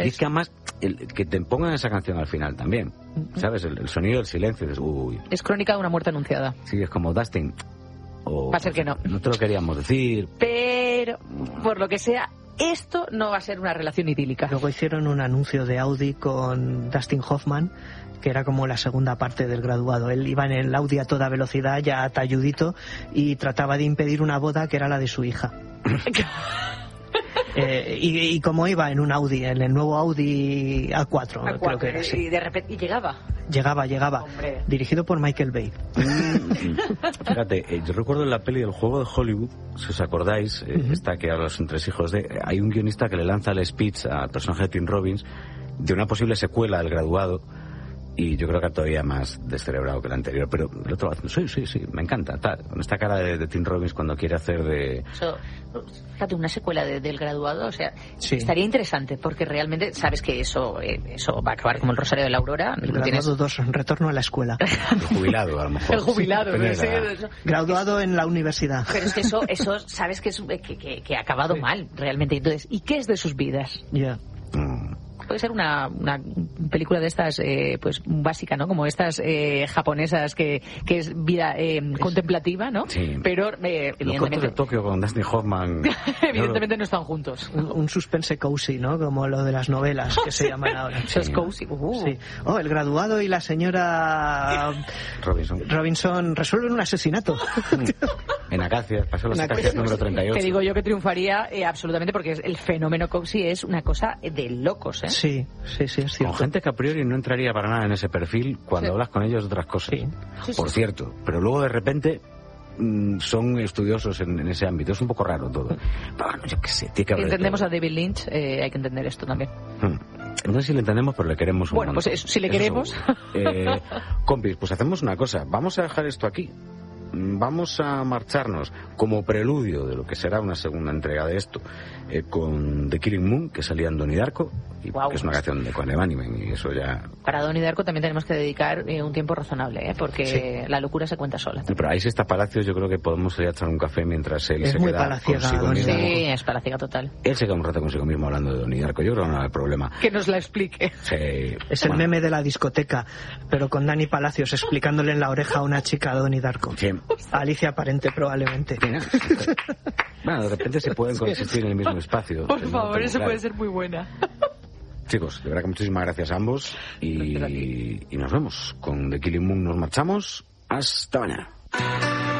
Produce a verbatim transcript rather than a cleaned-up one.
Es... Y es que además, el, que te pongan esa canción al final también, ¿sabes? El, el sonido del silencio. Dices, uy. Es crónica de una muerte anunciada. Sí, es como Dustin. O, va a ser que no. No te lo queríamos decir. Pero, por lo que sea, esto no va a ser una relación idílica. Luego hicieron un anuncio de Audi con Dustin Hoffman, que era como la segunda parte del Graduado. Él iba en el Audi a toda velocidad, ya talludito, y trataba de impedir una boda que era la de su hija. Eh, y, y como iba en un Audi, en el nuevo Audi A cuatro, A cuatro creo que era, sí. Y de repente y llegaba. Llegaba, llegaba. Hombre. Dirigido por Michael Bay. Fíjate, eh, yo recuerdo en la peli del Juego de Hollywood, si os acordáis, eh, uh-huh. esta que habla los entresijos de... Hay un guionista que le lanza el speech al personaje de Tim Robbins de una posible secuela del Graduado, y yo creo que todavía más descerebrado que el anterior, pero el otro haciendo, sí, sí, sí, me encanta, tal, con esta cara de, de Tim Robbins cuando quiere hacer de... Eso, fíjate, una secuela de, del Graduado, o sea, sí. estaría interesante, porque realmente sabes que eso eh, eso va a acabar como el Rosario de la Aurora. El Graduado tienes... dos, Retorno a la escuela. El jubilado, a lo mejor. El jubilado, sí, sí, sí, Graduado en la universidad. Pero es que eso, eso sabes que, es, que, que, que ha acabado sí. mal, realmente. Entonces, ¿y qué es de sus vidas? Ya. Yeah. Mm. Puede ser una, una película de estas, eh, pues básica, ¿no? Como estas eh, japonesas que, que es vida eh, es... contemplativa, ¿no? Sí. Pero, eh, Los cortos de Tokio con Dustin Hoffman. Evidentemente no están juntos. Un, un suspense cozy, ¿no? Como lo de las novelas que se llaman ahora. Eso es cozy. Uh. Sí. Oh, el Graduado y la señora Robinson. Robinson resuelven un asesinato. En Acacias, pasó las Acacias número treinta y ocho. Te digo yo que triunfaría eh, absolutamente, porque el fenómeno cozy es una cosa de locos, ¿eh? Sí, sí, sí, es cierto. Con gente que a priori no entraría para nada en ese perfil cuando sí. hablas con ellos de otras cosas. Sí. Sí, Por sí, cierto, sí. pero luego de repente mmm, son estudiosos en, en ese ámbito. Es un poco raro todo. Pero bueno, yo qué sé, tiene que haber Entendemos todo. a David Lynch, eh, hay que entender esto también. Hmm. No sé si le entendemos, pero le queremos un Bueno, montón. pues eso, si le eso queremos. Eh, compis, pues hacemos una cosa. Vamos a dejar esto aquí. Vamos a marcharnos como preludio de lo que será una segunda entrega de esto eh, con The Killing Moon, que salía en Donnie Darko, y wow. que es una canción de Con Evanime, y eso ya... Para Donnie Darko también tenemos que dedicar eh, un tiempo razonable, ¿eh? Porque sí. la locura se cuenta sola. Sí, pero ahí sí está Palacios, yo creo que podemos ir a echar un café mientras él es se muy queda palaciega, consigo mismo. Sí, es palaciega total. Él se queda un rato consigo mismo hablando de Donnie Darko, yo creo que no hay problema. Que nos la explique. Sí. Es el bueno. meme de la discoteca, pero con Dani Palacios explicándole en la oreja a una chica a Donnie Darko. Sí. Alicia Parente probablemente. Bueno, de repente se pueden coexistir en el mismo espacio. Por favor, eso claro. puede ser muy buena. Chicos, de verdad que muchísimas gracias a ambos y, y nos vemos. Con The Killing Moon nos marchamos. Hasta mañana.